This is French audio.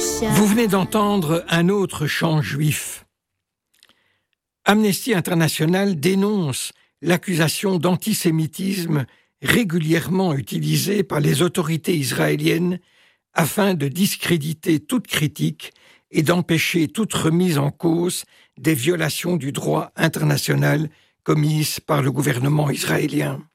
Vous venez d'entendre un autre chant juif. Amnesty International dénonce l'accusation d'antisémitisme régulièrement utilisée par les autorités israéliennes afin de discréditer toute critique et d'empêcher toute remise en cause des violations du droit international commises par le gouvernement israélien.